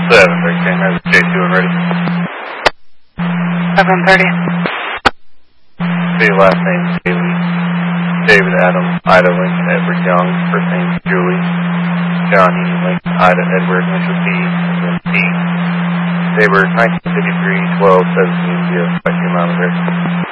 713, that's J2 and ready. 730. See, last name Haley, David Adams, Ida Lincoln, Edward Young, first name Julie, Johnny Lincoln, Ida Edward, Mitchell P, and then P. They were 1953, 12, 17, 0, 5 kilometers.